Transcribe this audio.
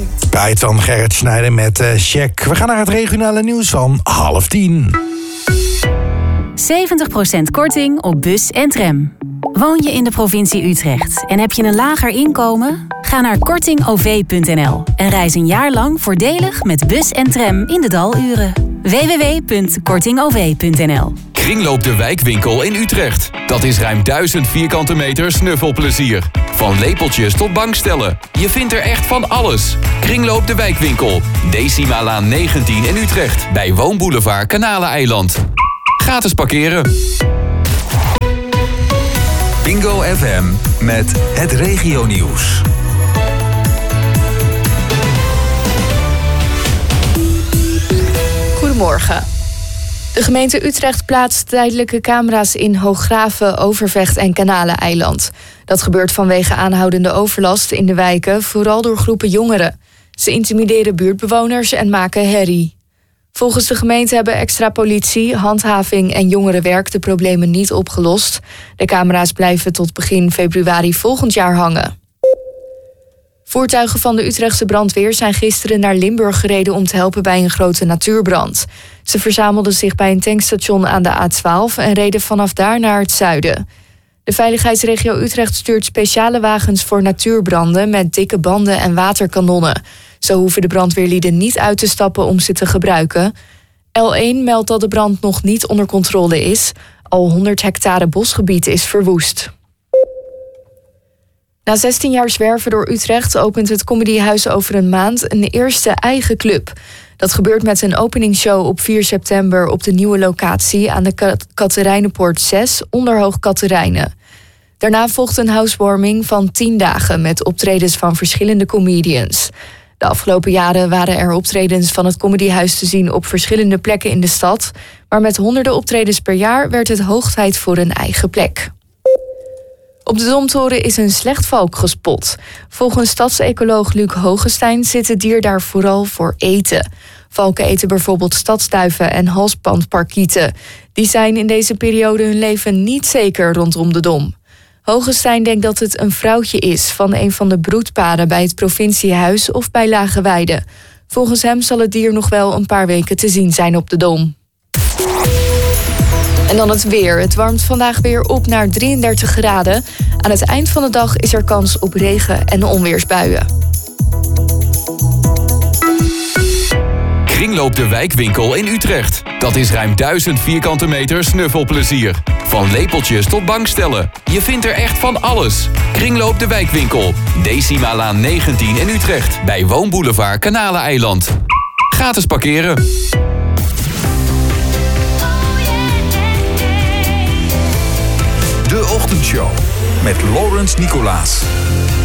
Bij dan Gerrit Snijder met Check. We gaan naar het regionale nieuws van 9:30. 70% korting op bus en tram. Woon je in de provincie Utrecht en heb je een lager inkomen? Ga naar kortingov.nl en reis een jaar lang voordelig met bus en tram in de daluren. www.kortingov.nl. Kringloop de Wijkwinkel in Utrecht. Dat is ruim 1000 vierkante meter snuffelplezier. Van lepeltjes tot bankstellen. Je vindt er echt van alles. Kringloop de Wijkwinkel. Decimalaan 19 in Utrecht. Bij Woonboulevard Kanaleneiland. Gratis parkeren. Bingo FM met het regionieuws. Goedemorgen. De gemeente Utrecht plaatst tijdelijke camera's in Hooggraven, Overvecht en Kanaleneiland. Dat gebeurt vanwege aanhoudende overlast in de wijken, vooral door groepen jongeren. Ze intimideren buurtbewoners en maken herrie. Volgens de gemeente hebben extra politie, handhaving en jongerenwerk de problemen niet opgelost. De camera's blijven tot begin februari volgend jaar hangen. Voertuigen van de Utrechtse brandweer zijn gisteren naar Limburg gereden om te helpen bij een grote natuurbrand. Ze verzamelden zich bij een tankstation aan de A12 en reden vanaf daar naar het zuiden. De veiligheidsregio Utrecht stuurt speciale wagens voor natuurbranden met dikke banden en waterkanonnen. Zo hoeven de brandweerlieden niet uit te stappen om ze te gebruiken. L1 meldt dat de brand nog niet onder controle is. Al 100 hectare bosgebied is verwoest. Na 16 jaar zwerven door Utrecht opent het Comedyhuis over een maand een eerste eigen club. Dat gebeurt met een openingsshow op 4 september op de nieuwe locatie aan de Katerijnenpoort 6, Onderhoog Katerijnen. Daarna volgt een housewarming van 10 dagen met optredens van verschillende comedians. De afgelopen jaren waren er optredens van het Comedyhuis te zien op verschillende plekken in de stad, maar met honderden optredens per jaar werd het hoog tijd voor een eigen plek. Op de Domtoren is een slechtvalk gespot. Volgens stadsecoloog Luc Hogestein zit het dier daar vooral voor eten. Valken eten bijvoorbeeld stadsduiven en halsbandparkieten. Die zijn in deze periode hun leven niet zeker rondom de Dom. Hogestein denkt dat het een vrouwtje is van een van de broedpaden bij het provinciehuis of bij Lageweide. Volgens hem zal het dier nog wel een paar weken te zien zijn op de Dom. En dan het weer. Het warmt vandaag weer op naar 33 graden. Aan het eind van de dag is er kans op regen- en onweersbuien. Kringloop de Wijkwinkel in Utrecht. Dat is ruim 1000 vierkante meter snuffelplezier. Van lepeltjes tot bankstellen. Je vindt er echt van alles. Kringloop de Wijkwinkel. Decimalaan 19 in Utrecht. Bij Woonboulevard Kanaleneiland. Gratis parkeren. De Ochtendshow met Laurens Nicolaas.